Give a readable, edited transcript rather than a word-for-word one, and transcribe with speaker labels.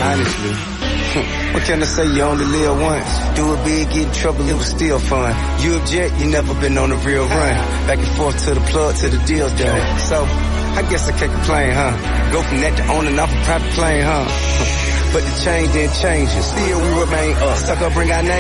Speaker 1: Honestly, what can I say? You only live once. Do it big, get in trouble, it was still fun. You object, you never been on a real run. Back and forth to the plug, to the deal done. So, I guess I can't complain, huh? Go from that to owning off a private plane, huh? But the change didn't change us. Still we remain us. Sucker, bring our name.